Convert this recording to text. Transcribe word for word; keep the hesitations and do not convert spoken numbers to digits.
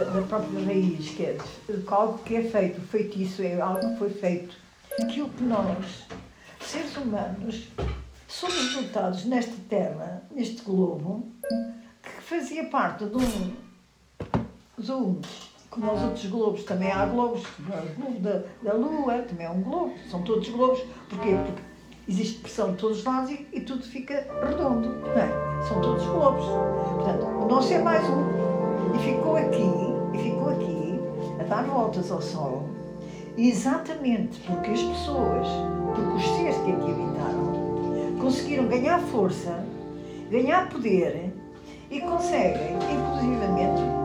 da própria raiz, que é de algo que é feito, o feitiço é algo que foi feito. Aquilo que nós, seres humanos, somos dotados nesta terra, neste globo, que fazia parte de um, de um como os outros globos, também há globos, o globo da, da Lua também é um globo, são todos globos. Porquê? Porque existe pressão de todos os lados e, e tudo fica redondo, não é? São todos globos. Portanto, o nosso é mais um. E ficou aqui, e ficou aqui, a dar voltas ao Sol, exatamente porque as pessoas, porque os seres que aqui habitaram, conseguiram ganhar força, ganhar poder e conseguem, inclusivamente,